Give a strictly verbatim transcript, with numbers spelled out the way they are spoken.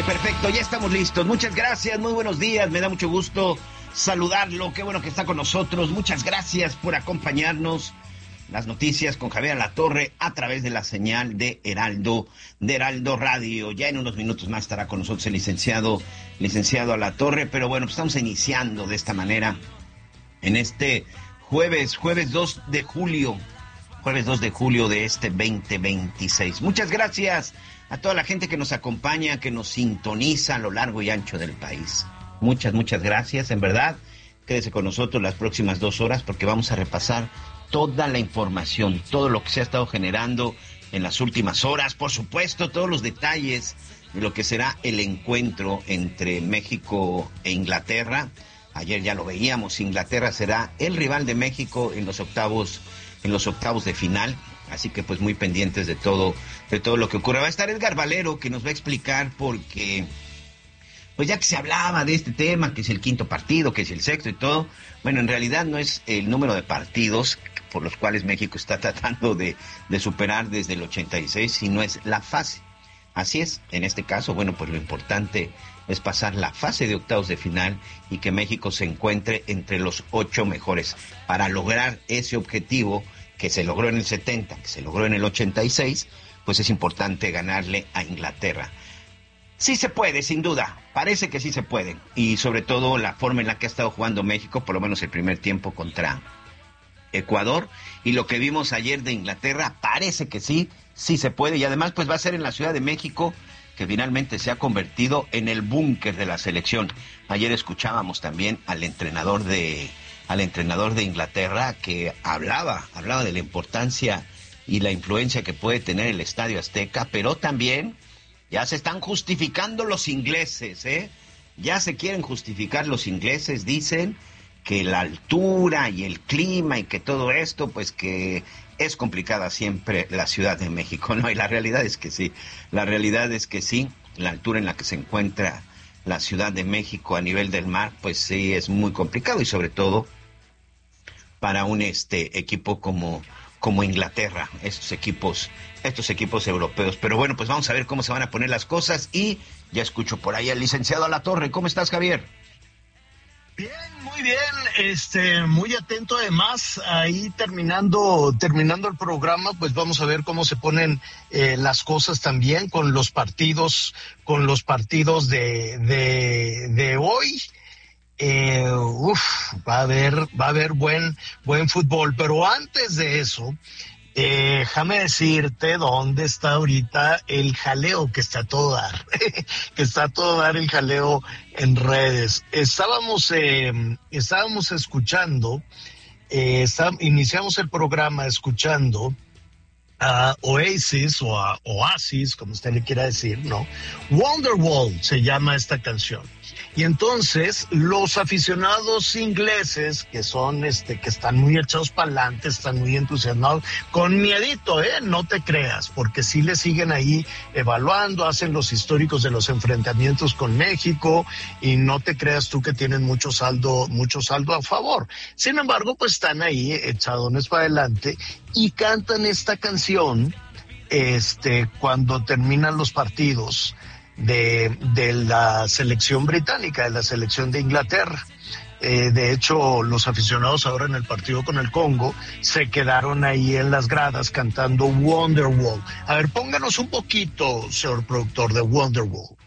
perfecto, ya estamos listos. Muchas gracias, muy buenos días, me da mucho gusto saludarlo, qué bueno que está con nosotros. Muchas gracias por acompañarnos. Las noticias con Javier Alatorre a través de la señal de Heraldo, de Heraldo Radio. Ya en unos minutos más estará con nosotros el licenciado, licenciado Alatorre, pero bueno, pues estamos iniciando de esta manera en este jueves, jueves dos de julio, jueves dos de julio de este veinte veintiséis. Muchas gracias a toda la gente que nos acompaña, que nos sintoniza a lo largo y ancho del país. Muchas, muchas gracias, en verdad. Quédese con nosotros las próximas dos horas porque vamos a repasar toda la información, todo lo que se ha estado generando en las últimas horas, por supuesto, todos los detalles de lo que será el encuentro entre México e Inglaterra. Ayer ya lo veíamos, Inglaterra será el rival de México en los octavos, en los octavos de final. Así que pues muy pendientes de todo, de todo lo que ocurre. Va a estar Edgar Valero que nos va a explicar porque, pues ya que se hablaba de este tema, que es el quinto partido, que es el sexto y todo, bueno, en realidad no es el número de partidos por los cuales México está tratando de, de superar desde el ochenta y seis, sino es la fase. Así es, en este caso, bueno, pues lo importante es pasar la fase de octavos de final y que México se encuentre entre los ocho mejores. Para lograr ese objetivo que se logró en el setenta, que se logró en el ochenta y seis, pues es importante ganarle a Inglaterra. Sí se puede, sin duda, parece que sí se puede, y sobre todo la forma en la que ha estado jugando México, por lo menos el primer tiempo contra Ecuador, y lo que vimos ayer de Inglaterra, parece que sí, sí se puede, y además pues va a ser en la Ciudad de México, que finalmente se ha convertido en el búnker de la selección. Ayer escuchábamos también al entrenador de... al entrenador de Inglaterra que hablaba, hablaba de la importancia y la influencia que puede tener el Estadio Azteca, pero también ya se están justificando los ingleses, ¿eh? Ya se quieren justificar los ingleses, dicen que la altura y el clima y que todo esto, pues que es complicada siempre la Ciudad de México, ¿no? Y la realidad es que sí, la realidad es que sí, la altura en la que se encuentra la Ciudad de México a nivel del mar, pues sí es muy complicado y sobre todo para un este equipo como, como Inglaterra, estos equipos, estos equipos europeos. Pero bueno, pues vamos a ver cómo se van a poner las cosas y ya escucho por ahí al licenciado Alatorre. ¿Cómo estás, Javier? Bien, muy bien, este, muy atento además, ahí terminando, terminando el programa, pues vamos a ver cómo se ponen eh, las cosas también con los partidos, con los partidos de, de, de hoy. Eh, uf, va a haber, va a haber buen, buen fútbol, pero antes de eso, Eh, déjame decirte dónde está ahorita el jaleo que está a todo dar, que está a todo dar el jaleo en redes. Estábamos, eh, estábamos escuchando, eh, está, iniciamos el programa escuchando a Oasis o a Oasis, como usted le quiera decir, ¿no? Wonderwall se llama esta canción. Y entonces los aficionados ingleses que son este que están muy echados para adelante, están muy entusiasmados, con miedito, eh, no te creas, porque sí le siguen ahí evaluando, hacen los históricos de los enfrentamientos con México y no te creas tú que tienen mucho saldo, mucho saldo a favor. Sin embargo, pues están ahí echadones para adelante y cantan esta canción este cuando terminan los partidos de, de la selección británica, de la selección de Inglaterra. Eh, de hecho, los aficionados ahora en el partido con el Congo se quedaron ahí en las gradas cantando Wonderwall. A ver, pónganos un poquito, señor productor, de Wonderwall.